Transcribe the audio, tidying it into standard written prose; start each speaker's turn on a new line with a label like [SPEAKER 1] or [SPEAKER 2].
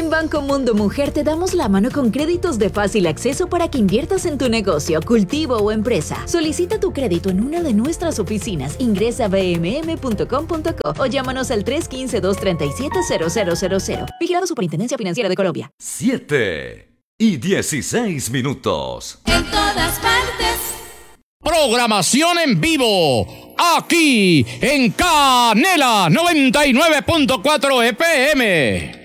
[SPEAKER 1] En Banco Mundo Mujer te damos la mano con créditos de fácil acceso para que inviertas en tu negocio, cultivo o empresa. Solicita tu crédito en una de nuestras oficinas. Ingresa a bmm.com.co o llámanos al 315-237-0000. Vigilado Superintendencia Financiera de Colombia.
[SPEAKER 2] 7:16.
[SPEAKER 3] En todas partes.
[SPEAKER 4] Programación en vivo, aquí en Canela 99.4 FM.